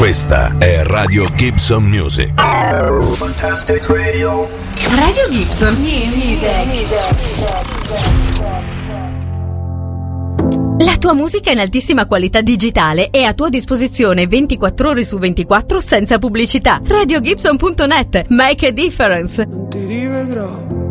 Questa è Radio Gibson Music. Fantastic Radio. Radio Gibson Music. La tua musica in altissima qualità digitale è a tua disposizione 24 ore su 24 senza pubblicità. RadioGibson.net. Make a difference. Non ti rivedrò